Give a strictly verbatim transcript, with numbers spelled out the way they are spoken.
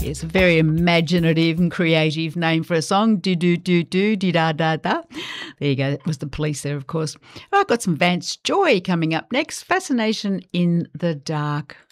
It's a very imaginative and creative name for a song. Do, do, do, do, di, da, da, da. There you go. That was the Police there, of course. I've got some Vance Joy coming up next. Fascination in the Dark.